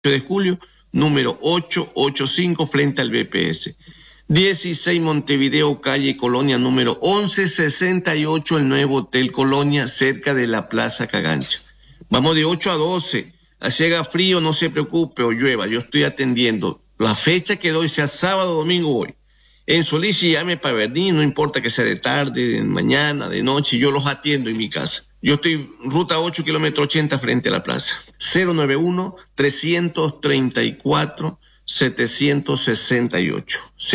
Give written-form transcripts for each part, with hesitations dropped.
de julio, número 885, frente al BPS. 16 Montevideo, calle Colonia, número 1168, el nuevo Hotel Colonia, cerca de la Plaza Cagancha. Vamos de 8 a 12. Así haga frío, no se preocupe o llueva, yo estoy atendiendo. La fecha que doy, sea sábado o domingo, voy. En Solís, y llame para Verdín, no importa que sea de tarde, de mañana, de noche, yo los atiendo en mi casa. Yo estoy ruta 8, kilómetro 80, frente a la plaza. 091-334-768.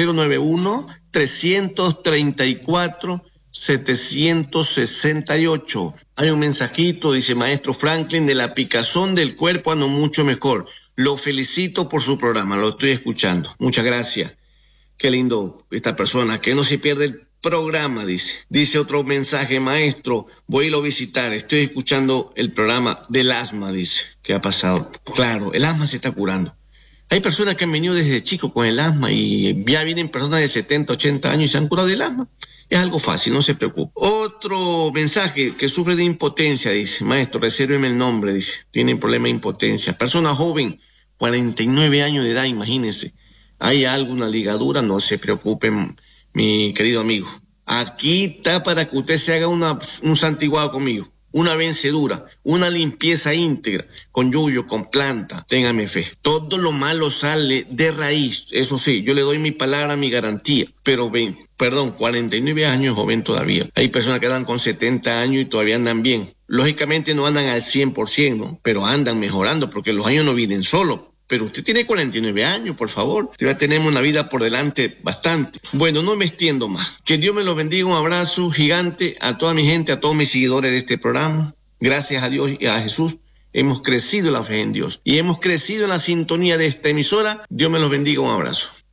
091-334-768. Hay un mensajito, dice maestro Franklin, de la picazón del cuerpo ando mucho mejor. Lo felicito por su programa, lo estoy escuchando. Muchas gracias. Qué lindo esta persona, que no se pierde el programa, dice. Dice otro mensaje, maestro, voy a irlo a visitar, estoy escuchando el programa del asma, dice. ¿Qué ha pasado? Claro, el asma se está curando. Hay personas que han venido desde chicos con el asma y ya vienen personas de 70, 80 años y se han curado del asma. Es algo fácil, no se preocupe. Otro mensaje, que sufre de impotencia, dice. Maestro, resérveme el nombre, dice. Tiene problema de impotencia. Persona joven, 49 años de edad, imagínense. ¿Hay alguna ligadura? No se preocupen, mi querido amigo. Aquí está para que usted se haga un santiguado conmigo, una vencedura, una limpieza íntegra, con yuyo, con planta. Téngame fe. Todo lo malo sale de raíz. Eso sí, yo le doy mi palabra, mi garantía. Pero 49 años, joven todavía. Hay personas que andan con 70 años y todavía andan bien. Lógicamente no andan al 100%, ¿no? Pero andan mejorando, porque los años no vienen solos. Pero usted tiene 49 años, por favor. Ya tenemos una vida por delante bastante. Bueno, no me extiendo más. Que Dios me los bendiga. Un abrazo gigante a toda mi gente, a todos mis seguidores de este programa. Gracias a Dios y a Jesús hemos crecido en la fe en Dios. Y hemos crecido en la sintonía de esta emisora. Dios me los bendiga. Un abrazo.